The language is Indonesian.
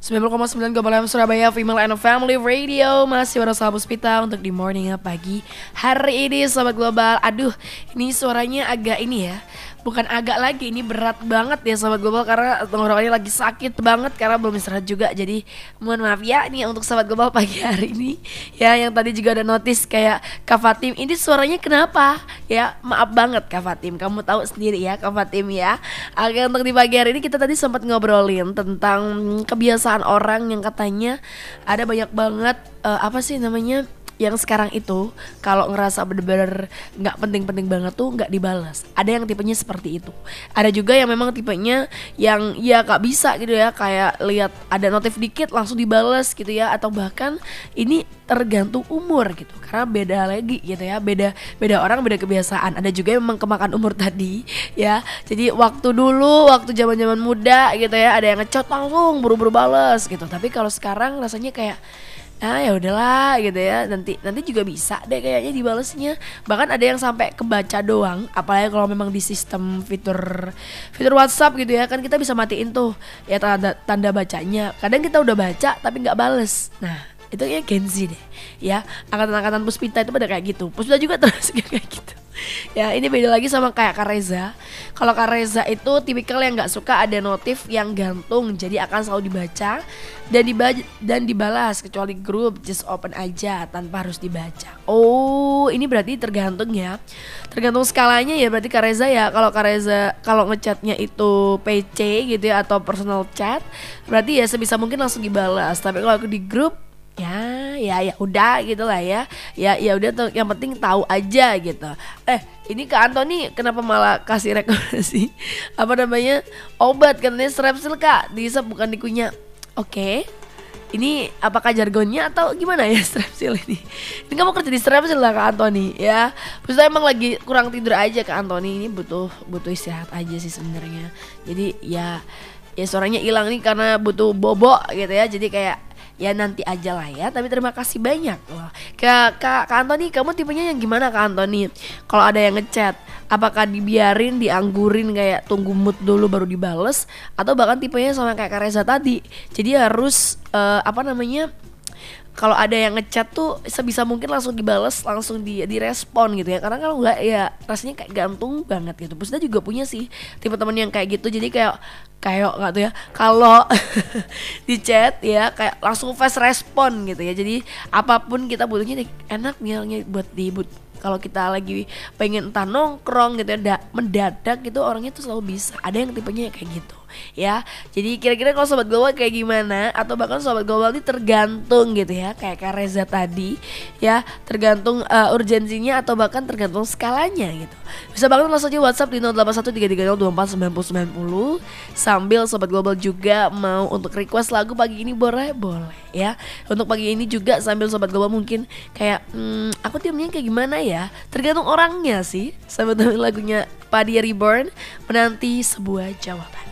90,9 Global FM Surabaya Female and Family Radio. Masih bareng Sahabat Puspita untuk di Morning pagi hari ini Sobat Global. Aduh, ini suaranya agak ini ya, bukan agak lagi, ini berat banget ya Sobat Global. Karena tenggorokannya lagi sakit banget karena belum istirahat juga. Jadi mohon maaf ya nih untuk Sobat Global pagi hari ini. Ya, yang tadi juga ada notice kayak Kak Fatim, ini suaranya kenapa? Ya, maaf banget Kak Fatim, kamu tahu sendiri ya Kak Fatim ya. Oke, untuk di pagi hari ini kita tadi sempat ngobrolin tentang kebiasaan orang yang katanya ada banyak banget apa sih namanya, yang sekarang itu kalau ngerasa bener-bener nggak penting-penting banget tuh nggak dibalas. Ada yang tipenya seperti itu. Ada juga yang memang tipenya yang ya nggak bisa gitu ya, kayak lihat ada notif dikit langsung dibalas gitu ya, atau bahkan ini tergantung umur gitu, karena beda lagi gitu ya, beda orang beda kebiasaan. Ada juga yang memang kemakan umur tadi ya. Jadi waktu dulu, waktu zaman muda gitu ya, ada yang ngechat langsung buru-buru balas gitu. Tapi kalau sekarang rasanya kayak ya udahlah gitu ya, nanti juga bisa deh kayaknya dibalesnya. Bahkan ada yang sampai kebaca doang, apalagi kalau memang di sistem fitur WhatsApp gitu ya, kan kita bisa matiin tuh ya tanda bacanya. Kadang kita udah baca tapi nggak bales. Nah, itu kayak Gen Z deh ya, angkatan Puspita itu pada kayak gitu. Puspita juga terus kayak gitu. Ya, ini beda lagi sama kayak Kak Reza. Kalau Kak Reza itu tipikal yang gak suka ada notif yang gantung, jadi akan selalu dibaca dan dibalas. Kecuali grup, just open aja tanpa harus dibaca. Oh, ini berarti tergantung ya, tergantung skalanya ya. Berarti Kak Reza ya, kalau Kak Reza kalau ngechatnya itu PC gitu ya, atau personal chat, berarti ya sebisa mungkin langsung dibalas. Tapi kalau di grup ya udah gitu lah ya udah, yang penting tahu aja gitu. Ini Kak Antoni kenapa malah kasih rekomendasi apa namanya, obat katanya Strepsil Kak, diisap bukan dikunyah. Oke, ini apakah jargonnya atau gimana ya Strepsil ini? Ini kamu kerja di Strepsil lah Kak Antoni ya. Maksudnya emang lagi kurang tidur aja Kak Antoni, ini butuh istirahat aja sih sebenarnya. Jadi ya suaranya hilang nih karena butuh bobo gitu ya. Jadi kayak ya nanti aja lah ya. Tapi terima kasih banyak loh Kak Antoni. Kamu tipenya yang gimana Kak Antoni? Kalau ada yang ngechat, apakah dibiarin, dianggurin kayak tunggu mood dulu baru dibales, atau bahkan tipenya sama kayak Kak Reza tadi, jadi harus kalau ada yang ngechat tuh sebisa mungkin langsung dibales, langsung direspon gitu ya. Karena kalau enggak ya rasanya kayak gantung banget gitu. Pusda juga punya sih tipe temen yang kayak gitu. Jadi kayak nggak tuh ya, kalau di chat ya kayak langsung fast respon gitu ya. Jadi apapun kita butuhnya enak nih buat kalau kita lagi pengen entah nongkrong gitu ya, mendadak gitu, orangnya tuh selalu bisa. Ada yang tipenya kayak gitu ya. Jadi kira-kira kalau Sobat Global kayak gimana? Atau bahkan Sobat Global ini tergantung gitu ya, kayak Kak Reza tadi ya, tergantung urgensinya atau bahkan tergantung skalanya gitu. Bisa banget langsung aja WhatsApp di 081330249090. Sambil Sobat Global juga mau untuk request lagu pagi ini boleh ya. Untuk pagi ini juga sambil Sobat Global mungkin kayak aku timnya kayak gimana ya, tergantung orangnya sih. Sambil lagunya Padia Reborn, menanti sebuah jawaban.